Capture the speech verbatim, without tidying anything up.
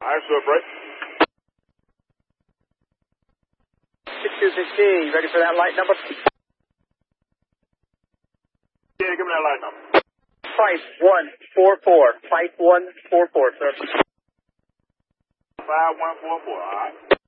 Alright, so break. six two six G, you ready for that light number? Yeah, give me that light number. Five one four four. Five one four four, sir. Five one four four, alright.